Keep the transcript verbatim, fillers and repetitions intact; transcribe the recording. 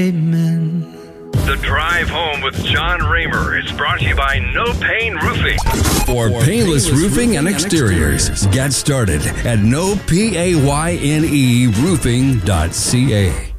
Amen. The Drive Home with John Raymer is brought to you by No Pain Roofing. For painless roofing and exteriors, get started at no payne roofing dot c a.